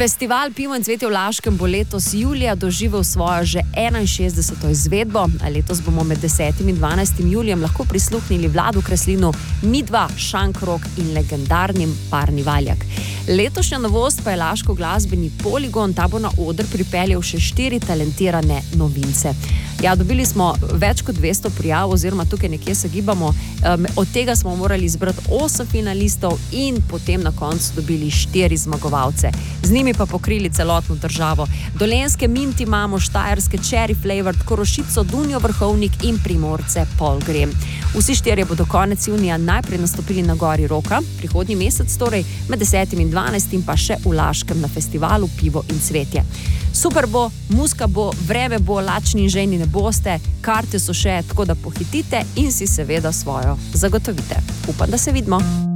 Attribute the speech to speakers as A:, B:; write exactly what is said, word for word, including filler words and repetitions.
A: Festival Pivo in cvetje v Laškem bo letos julija doživel svojo že enainšestdeseto izvedbo. Letos bomo med desetim in dvanajstim julijem lahko prisluhnili Vladu Kreslinu, Midva, Šankrok in legendarnim Parni Valjak. Letošnja novost pa je laško glasbeni poligon, ta bo na oder pripeljal še štiri talentirane novince. Ja, dobili smo več kot dvesto prijav, oziroma tukaj nekje se gibamo. Um, od tega smo morali izbrati osem finalistov in potem na koncu dobili štiri zmagovalce. Z njimi pa pokrili celotno državo. Dolenjske Minti imamo, Štajerske Cherry Flavored, Korošico, Dunjo Vrhovnik in Primorce Polgrem. Vsi štirje bodo konec junija najprej nastopili na Gori Roka, prihodnji mesec torej, med desetim in dvanajstim pa še v Laškem na festivalu Pivo in cvetje. Super bo, muzika bo, vreme bo, lačni in žejni ne boste, karte so še, tako da pohitite in si seveda svojo zagotovite. Upam, da se vidimo.